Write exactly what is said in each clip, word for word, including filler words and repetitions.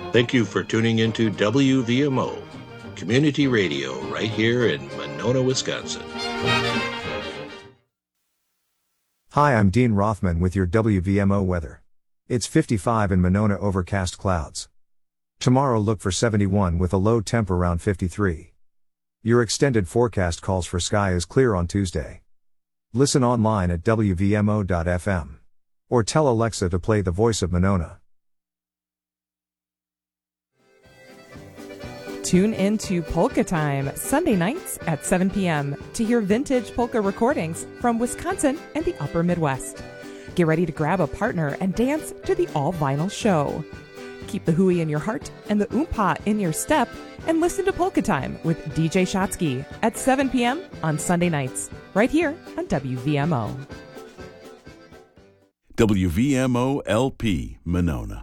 Thank you for tuning into W V M O, Community Radio, right here in Monona, Wisconsin. Hi, I'm Dean Rothman with your W V M O weather. It's fifty-five in Monona, overcast clouds. Tomorrow look for seventy-one with a low temp around fifty-three. Your extended forecast calls for sky is clear on Tuesday. Listen online at W V M O dot F M. Or tell Alexa to play The Voice of Monona. Tune in to Polka Time Sunday nights at seven p.m. to hear vintage polka recordings from Wisconsin and the Upper Midwest. Get ready to grab a partner and dance to the all-vinyl show. Keep the hooey in your heart and the oompa in your step and listen to Polka Time with D J Shotsky at seven p.m. on Sunday nights, right here on W V M O. W V M O L P, Monona.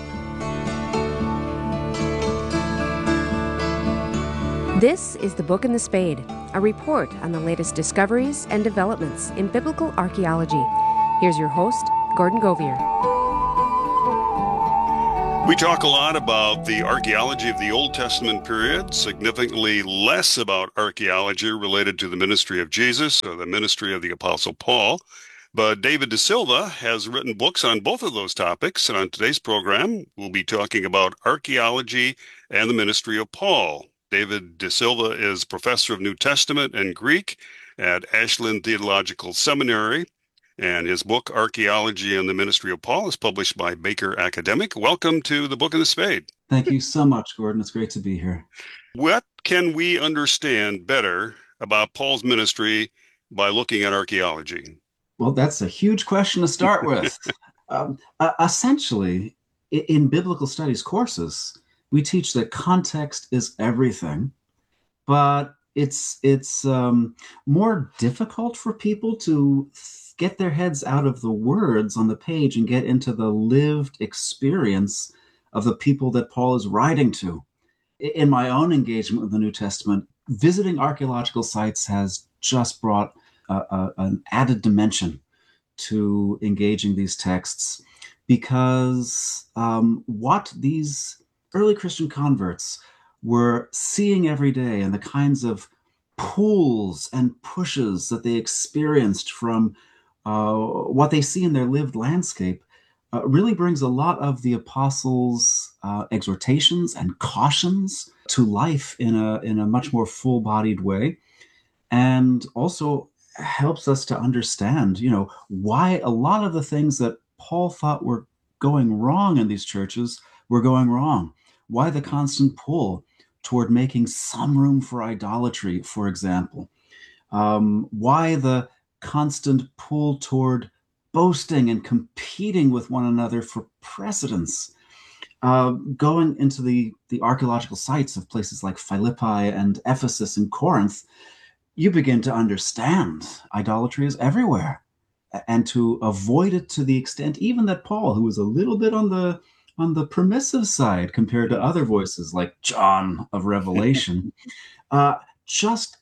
This is The Book and the Spade, a report on the latest discoveries and developments in biblical archaeology. Here's your host, Gordon Govier. We talk a lot about the archaeology of the Old Testament period, significantly less about archaeology related to the ministry of Jesus or the ministry of the Apostle Paul. But David De Silva has written books on both of those topics, and on today's program, we'll be talking about archaeology and the ministry of Paul. David De Silva is professor of New Testament and Greek at Ashland Theological Seminary, and his book, Archaeology and the Ministry of Paul, is published by Baker Academic. Welcome to The Book and the Spade. Thank you so much, Gordon. It's great to be here. What can we understand better about Paul's ministry by looking at archaeology? Well, that's a huge question to start with. um, uh, essentially, in, in biblical studies courses, we teach that context is everything, but it's it's um, more difficult for people to get their heads out of the words on the page and get into the lived experience of the people that Paul is writing to. In my own engagement with the New Testament, visiting archaeological sites has just brought a, a, an added dimension to engaging these texts, because um, what these early Christian converts were seeing every day and the kinds of pulls and pushes that they experienced from uh, what they see in their lived landscape uh, really brings a lot of the apostles' uh, exhortations and cautions to life in a in a much more full-bodied way, and also helps us to understand, you know, why a lot of the things that Paul thought were going wrong in these churches were going wrong. Why the constant pull toward making some room for idolatry, for example. Um, why the constant pull toward boasting and competing with one another for precedence. Uh, going into the, the archaeological sites of places like Philippi and Ephesus and Corinth, you begin to understand idolatry is everywhere, and to avoid it to the extent even that Paul, who was a little bit on the on the permissive side compared to other voices like John of Revelation, uh, just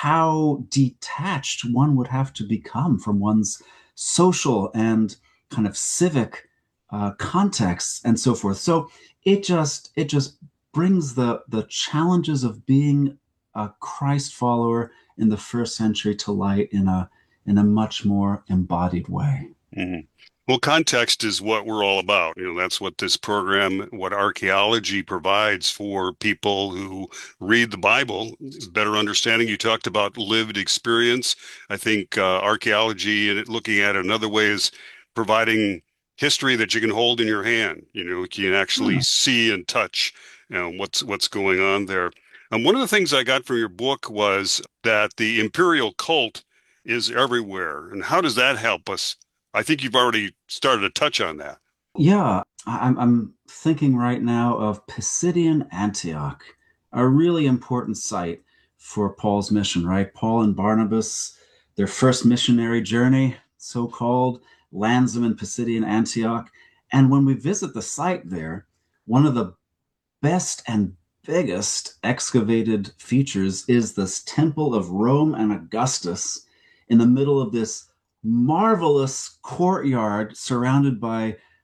how detached one would have to become from one's social and kind of civic uh, contexts and so forth. So it just it just brings the the challenges of being a Christ follower in the first century to light in a in a much more embodied way. Mm-hmm. Well, context is what we're all about. You know, that's what this program, what archaeology provides for people who read the Bible, better understanding. You talked about lived experience. I think uh, archaeology, and looking at it another way, is providing history that you can hold in your hand. You know, you can actually mm-hmm. see and touch, you know, what's what's going on there. And one of the things I got from your book was that the imperial cult is everywhere. And how does that help us? I think you've already started to touch on that. Yeah, I'm, I'm thinking right now of Pisidian Antioch, a really important site for Paul's mission, right? Paul and Barnabas, their first missionary journey, so-called, lands them in Pisidian Antioch. And when we visit the site there, one of the best and biggest excavated features is this temple of Rome and Augustus in the middle of this marvelous courtyard surrounded by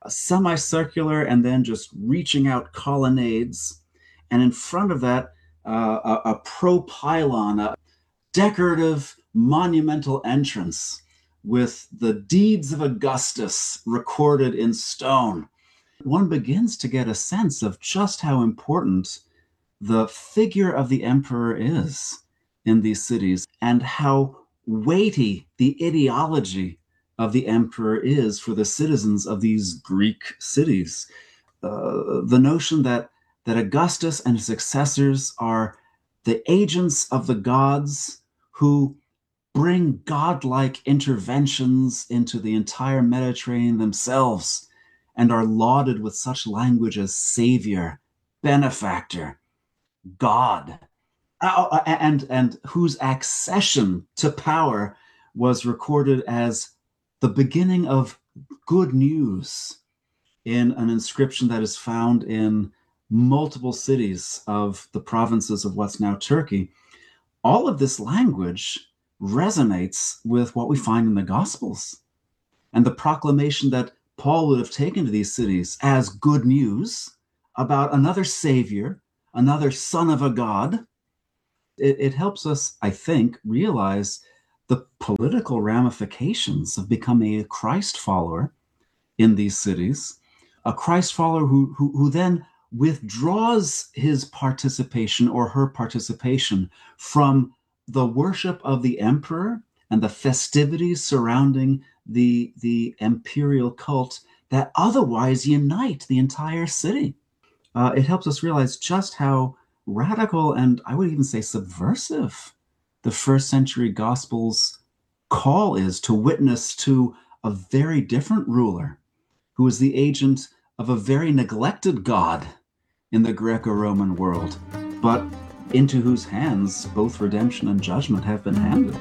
semicircular and then just reaching out colonnades. And in front of that, uh, a, a propylon, a decorative monumental entrance with the deeds of Augustus recorded in stone. One begins to get a sense of just how important the figure of the emperor is in these cities and how weighty the ideology of the emperor is for the citizens of these Greek cities. Uh, the notion that, that Augustus and his successors are the agents of the gods who bring godlike interventions into the entire Mediterranean themselves and are lauded with such language as savior, benefactor, God, uh, and, and whose accession to power was recorded as the beginning of good news in an inscription that is found in multiple cities of the provinces of what's now Turkey. All of this language resonates with what we find in the Gospels and the proclamation that Paul would have taken to these cities as good news about another Savior, another Son of a God. It, it helps us, I think, realize the political ramifications of becoming a Christ follower in these cities, a Christ follower who, who, who then withdraws his participation or her participation from the worship of the emperor and the festivities surrounding the, the imperial cult that otherwise unite the entire city. Uh, it helps us realize just how radical and I would even say subversive the first century Gospels call is to witness to a very different ruler who is the agent of a very neglected God in the Greco-Roman world, but into whose hands both redemption and judgment have been handed.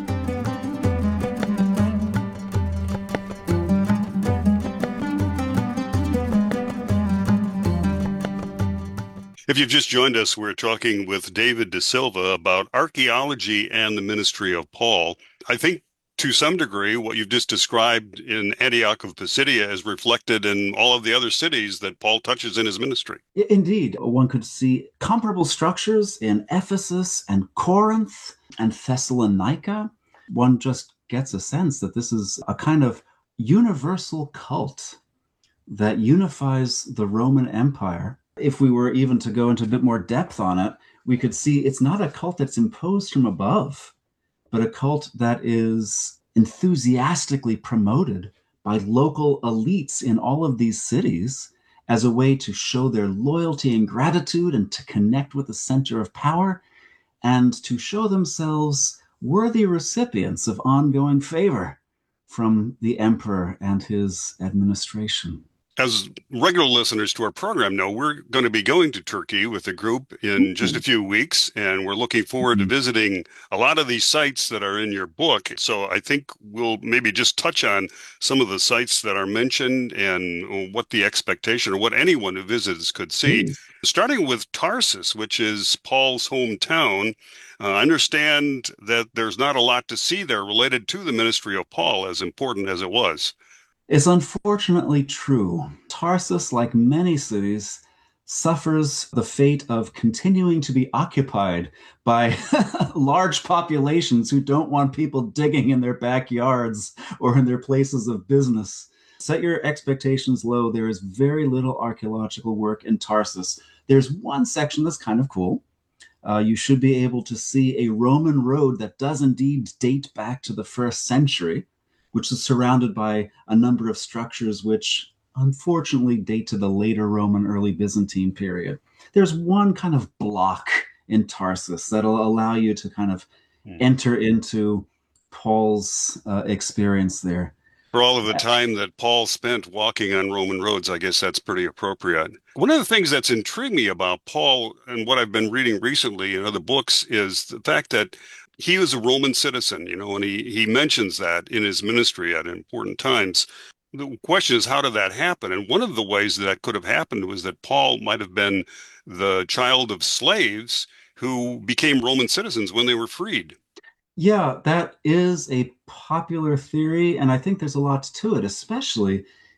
If you've just joined us, we're talking with David De Silva about archaeology and the ministry of Paul. I think to some degree, what you've just described in Antioch of Pisidia is reflected in all of the other cities that Paul touches in his ministry. Indeed, one could see comparable structures in Ephesus and Corinth and Thessalonica. One just gets a sense that this is a kind of universal cult that unifies the Roman Empire. If we were even to go into a bit more depth on it, we could see it's not a cult that's imposed from above, but a cult that is enthusiastically promoted by local elites in all of these cities as a way to show their loyalty and gratitude and to connect with the center of power and to show themselves worthy recipients of ongoing favor from the emperor and his administration. As regular listeners to our program know, we're going to be going to Turkey with a group in just a few weeks, and we're looking forward to visiting a lot of these sites that are in your book. So I think we'll maybe just touch on some of the sites that are mentioned and what the expectation or what anyone who visits could see. Mm. Starting with Tarsus, which is Paul's hometown. Uh, I understand that there's not a lot to see there related to the ministry of Paul, as important as it was. It's unfortunately true. Tarsus, like many cities, suffers the fate of continuing to be occupied by large populations who don't want people digging in their backyards or in their places of business. Set your expectations low. There is very little archaeological work in Tarsus. There's one section that's kind of cool. Uh, you should be able to see a Roman road that does indeed date back to the first century, which is surrounded by a number of structures which unfortunately date to the later Roman, early Byzantine period. There's one kind of block in Tarsus that'll allow you to kind of mm. enter into Paul's uh, experience there. For all of the time that Paul spent walking on Roman roads, I guess that's pretty appropriate. One of the things that's intrigued me about Paul and what I've been reading recently in other books is the fact that he was a Roman citizen, you know, and he, he mentions that in his ministry at important times. The question is, how did that happen? And one of the ways that, that could have happened was that Paul might have been the child of slaves who became Roman citizens when they were freed. Yeah, that is a popular theory, and I think there's a lot to it, especially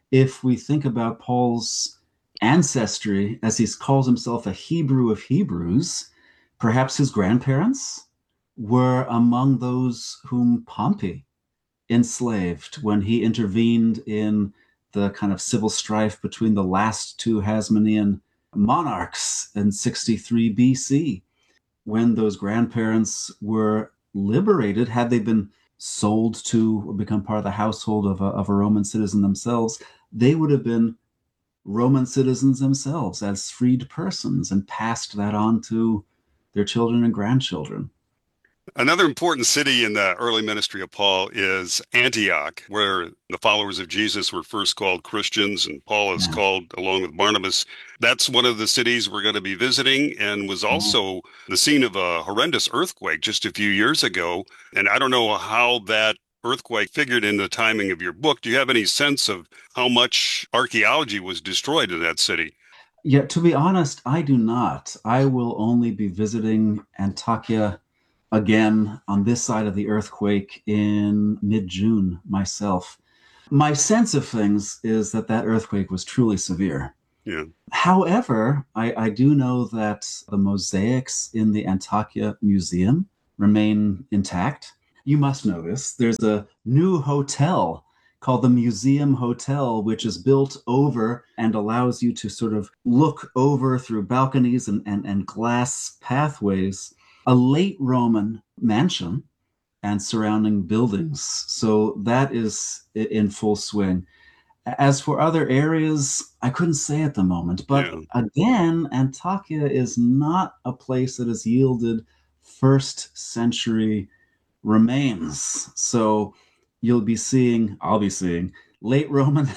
If we think about Paul's ancestry, as he calls himself a Hebrew of Hebrews, perhaps his grandparents were among those whom Pompey enslaved when he intervened in the kind of civil strife between the last two Hasmonean monarchs in sixty-three B C. When those grandparents were liberated, had they been sold to or become part of the household of a, of a Roman citizen themselves, they would have been Roman citizens themselves as freed persons and passed that on to their children and grandchildren. Another important city in the early ministry of Paul is Antioch, where the followers of Jesus were first called Christians, and Paul is yeah. called, along with Barnabas. That's one of the cities we're going to be visiting, and was also the scene of a horrendous earthquake just a few years ago. And I don't know how that earthquake figured in the timing of your book. Do you have any sense of how much archaeology was destroyed in that city? Yeah, to be honest, I do not. I will only be visiting Antakya again on this side of the earthquake in mid-June myself. My sense of things is that that earthquake was truly severe. Yeah. However, I, I do know that the mosaics in the Antakya Museum remain intact. You must know this. There's a new hotel called the Museum Hotel, which is built over and allows you to sort of look over through balconies and, and, and glass pathways, a late Roman mansion and surrounding buildings. So that is in full swing. As for other areas, I couldn't say at the moment. But yeah. again, Antakya is not a place that has yielded first century remains. So you'll be seeing, I'll be seeing, late Roman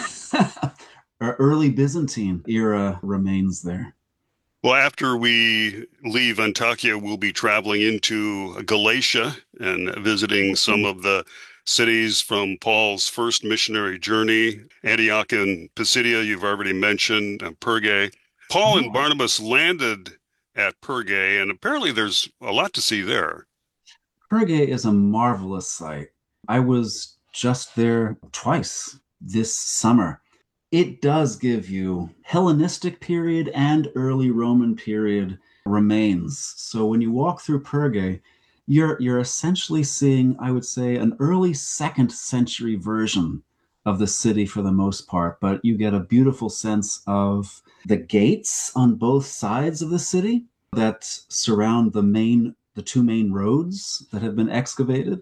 or early Byzantine era remains there. Well, after we leave Antakya, we'll be traveling into Galatia and visiting some of the cities from Paul's first missionary journey. Antioch and Pisidia, you've already mentioned, and Perge. Paul and Barnabas landed at Perge, and apparently there's a lot to see there. Perge is a marvelous site. I was just there twice this summer. It does give you Hellenistic period and early Roman period remains. So when you walk through Perge, you're you're essentially seeing, I would say, an early second century version of the city for the most part, but you get a beautiful sense of the gates on both sides of the city that surround the main the two main roads that have been excavated.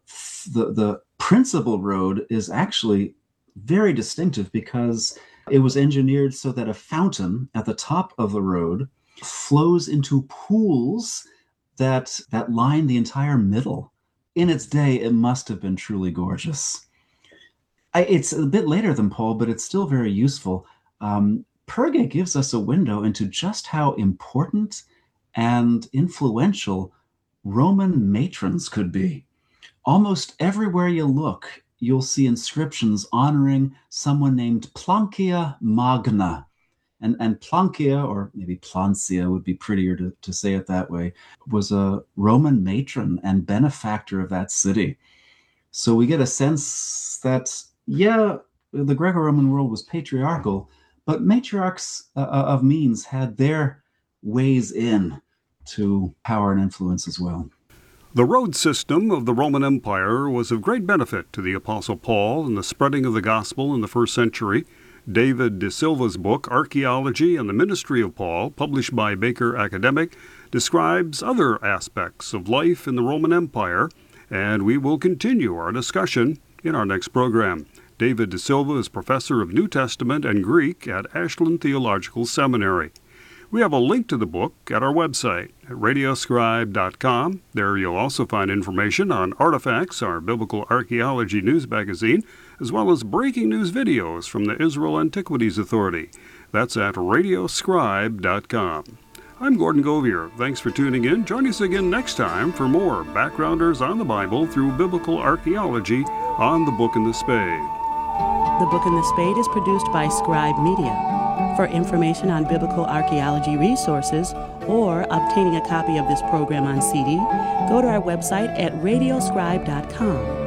The the principal road is actually very distinctive because it was engineered so that a fountain at the top of the road flows into pools that that line the entire middle. In its day, it must have been truly gorgeous. I, it's a bit later than Paul, but it's still very useful. Um, Perge gives us a window into just how important and influential Roman matrons could be. Almost everywhere you look, you'll see inscriptions honoring someone named Plancia Magna. And, and Plancia, or maybe Plancia would be prettier to, to say it that way, was a Roman matron and benefactor of that city. So we get a sense that, yeah, the Greco-Roman world was patriarchal, but matriarchs uh, of means had their ways in to power and influence as well. The road system of the Roman Empire was of great benefit to the Apostle Paul in the spreading of the gospel in the first century. David De Silva's book, Archaeology and the Ministry of Paul, published by Baker Academic, describes other aspects of life in the Roman Empire, and we will continue our discussion in our next program. David De Silva is professor of New Testament and Greek at Ashland Theological Seminary. We have a link to the book at our website at radio scribe dot com. There you'll also find information on Artifacts, our biblical archaeology news magazine, as well as breaking news videos from the Israel Antiquities Authority. That's at radio scribe dot com. I'm Gordon Govier. Thanks for tuning in. Join us again next time for more Backgrounders on the Bible through Biblical Archaeology on The Book and the Spade. The Book and the Spade is produced by Scribe Media. For information on biblical archaeology resources or obtaining a copy of this program on C D, go to our website at radio scribe dot com.